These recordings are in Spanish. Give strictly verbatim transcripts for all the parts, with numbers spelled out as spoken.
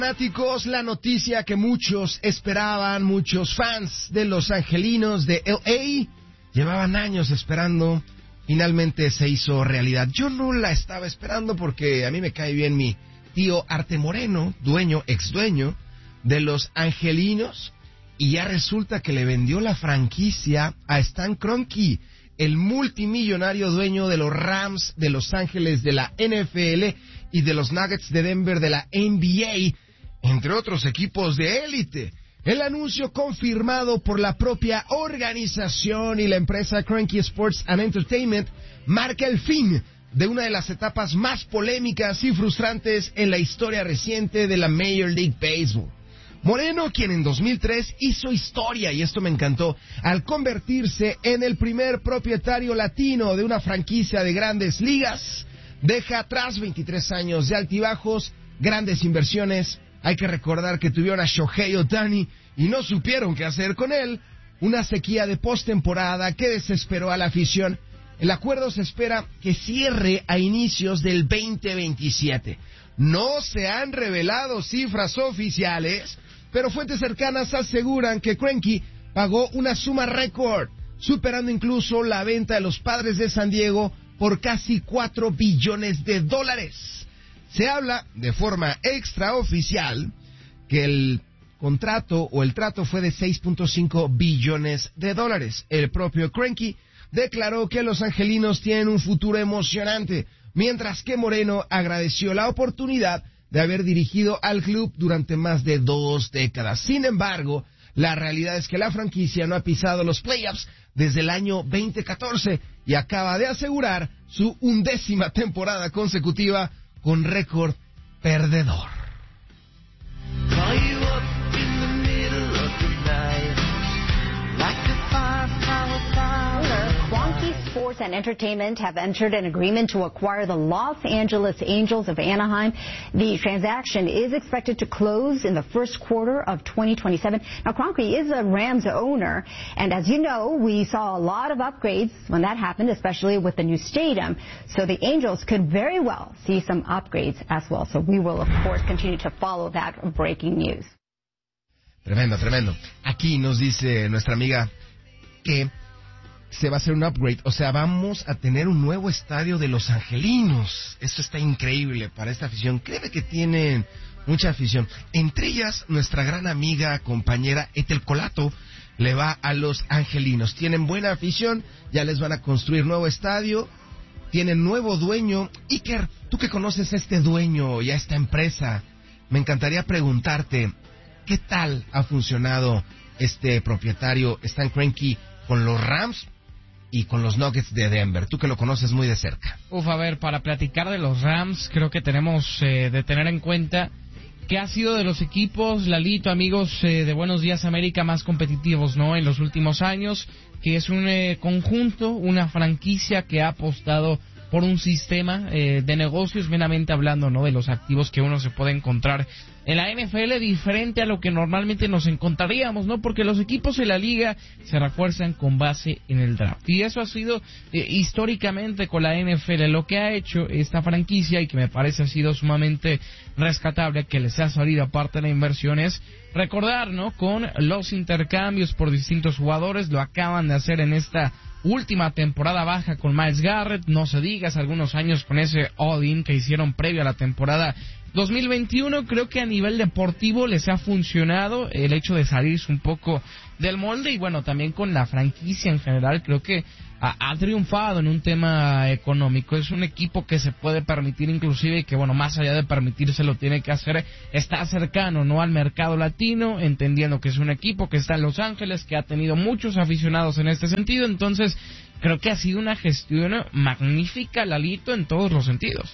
Fanáticos, la noticia que muchos esperaban, muchos fans de los Angelinos de L A llevaban años esperando, finalmente se hizo realidad. Yo no la estaba esperando porque a mí me cae bien mi tío Arte Moreno, dueño, ex dueño de los Angelinos, y ya resulta que le vendió la franquicia a Stan Kroenke, el multimillonario dueño de los Rams de Los Ángeles de la N F L y de los Nuggets de Denver de la N B A, entre otros equipos de élite. El anuncio, confirmado por la propia organización y la empresa Kroenke Sports and Entertainment, marca el fin de una de las etapas más polémicas y frustrantes en la historia reciente de la Major League Baseball. Moreno, quien en dos mil tres hizo historia, y esto me encantó, al convertirse en el primer propietario latino de una franquicia de grandes ligas, deja atrás veintitrés años de altibajos, grandes inversiones. Hay que recordar que tuvieron a Shohei Ohtani y no supieron qué hacer con él, una sequía de postemporada que desesperó a la afición. El acuerdo se espera que cierre a inicios del veinte veintisiete. No se han revelado cifras oficiales, pero fuentes cercanas aseguran que Kroenke pagó una suma récord, superando incluso la venta de los Padres de San Diego por casi cuatro billones de dólares. Se habla de forma extraoficial que el contrato o el trato fue de seis punto cinco billones de dólares. El propio Kroenke declaró que los Angelinos tienen un futuro emocionante, mientras que Moreno agradeció la oportunidad de haber dirigido al club durante más de dos décadas. Sin embargo, la realidad es que la franquicia no ha pisado los playoffs desde el año veinte catorce y acaba de asegurar su undécima temporada consecutiva con récord perdedor. Sports and Entertainment have entered an agreement to acquire the Los Angeles Angels of Anaheim. The transaction is expected to close in the first quarter of twenty twenty-seven. Now, Kroenke is a Rams owner, and as you know, we saw a lot of upgrades when that happened, especially with the new stadium. So the Angels could very well see some upgrades as well. So we will, of course, continue to follow that breaking news. Tremendo, tremendo. Aquí nos dice nuestra amiga que se va a hacer un upgrade, o sea, vamos a tener un nuevo estadio de los Angelinos. Esto está increíble para esta afición. Créeme que tienen mucha afición. Entre ellas, nuestra gran amiga, compañera Ethel Colato, le va a los Angelinos. Tienen buena afición, ya les van a construir nuevo estadio, tienen nuevo dueño. Iker, tú que conoces a este dueño y a esta empresa, me encantaría preguntarte, ¿qué tal ha funcionado este propietario, Stan Kroenke, con los Rams y con los Nuggets de Denver? Tú que lo conoces muy de cerca. Uf, a ver, para platicar de los Rams, creo que tenemos eh, de tener en cuenta que ha sido de los equipos, Lalito, amigos eh, de Buenos Días América, más competitivos, ¿no?, en los últimos años, que es un eh, conjunto, una franquicia que ha apostado por un sistema eh, de negocios, meramente hablando, ¿no?, de los activos que uno se puede encontrar en la N F L, diferente a lo que normalmente nos encontraríamos, ¿no?, porque los equipos en la liga se refuerzan con base en el draft, y eso ha sido eh, históricamente con la N F L. Lo que ha hecho esta franquicia, y que me parece ha sido sumamente rescatable, que les ha salido aparte de la inversión, es recordar, ¿no?, con los intercambios por distintos jugadores. Lo acaban de hacer en esta última temporada baja con Myles Garrett, no se diga, hace algunos años con ese all-in que hicieron previo a la temporada dos mil veintiuno. Creo que a nivel deportivo les ha funcionado el hecho de salirse un poco del molde, y bueno, también con la franquicia en general creo que ha, ha triunfado en un tema económico. Es un equipo que se puede permitir, inclusive, y que bueno, más allá de permitírselo tiene que hacer, está cercano, ¿no?, al mercado latino, entendiendo que es un equipo que está en Los Ángeles, que ha tenido muchos aficionados en este sentido. Entonces creo que ha sido una gestión magnífica, Lalito, en todos los sentidos.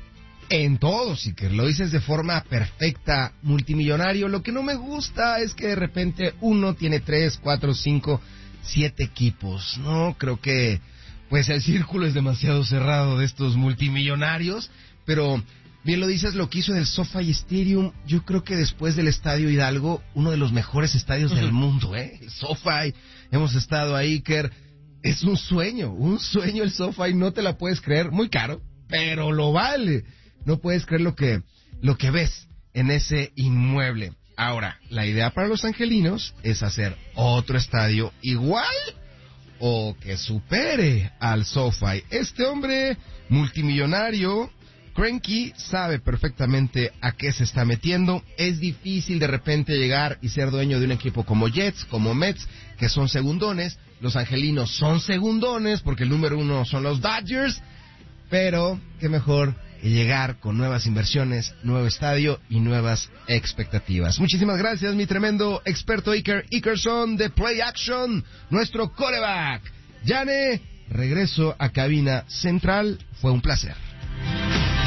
En todos, y que lo dices de forma perfecta, multimillonario. Lo que no me gusta es que de repente uno tiene tres, cuatro, cinco, siete equipos, ¿no? Creo que pues el círculo es demasiado cerrado de estos multimillonarios, pero bien lo dices, lo que hizo del SoFi Stadium, yo creo que después del Estadio Hidalgo, uno de los mejores estadios uh-huh. del mundo, ¿eh? El SoFi, hemos estado ahí, Iker, es un sueño, un sueño el SoFi, no te la puedes creer, muy caro, pero lo vale. No puedes creer lo que lo que ves en ese inmueble. Ahora, la idea para los angelinos es hacer otro estadio igual o que supere al SoFi. Este hombre multimillonario, Kroenke, sabe perfectamente a qué se está metiendo. Es difícil de repente llegar y ser dueño de un equipo como Jets, como Mets, que son segundones. Los angelinos son segundones porque el número uno son los Dodgers. Pero qué mejor que llegar con nuevas inversiones, nuevo estadio y nuevas expectativas. Muchísimas gracias, mi tremendo experto Iker Ikerson de Play Action, nuestro quarterback. Yane, regreso a cabina central. Fue un placer.